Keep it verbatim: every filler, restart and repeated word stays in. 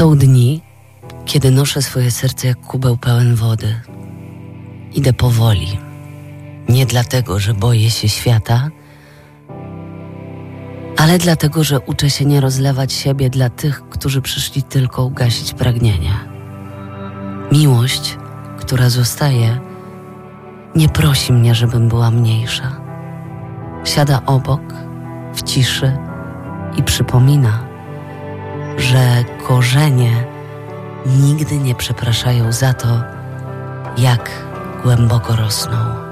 Są dni, kiedy noszę swoje serce jak kubeł pełen wody. Idę powoli. Nie dlatego, że boję się świata, ale dlatego, że uczę się nie rozlewać siebie dla tych, którzy przyszli tylko ugasić pragnienia. Miłość, która zostaje, nie prosi mnie, żebym była mniejsza. Siada obok, w ciszy i przypomina, że korzenie nigdy nie przepraszają za to, jak głęboko rosną.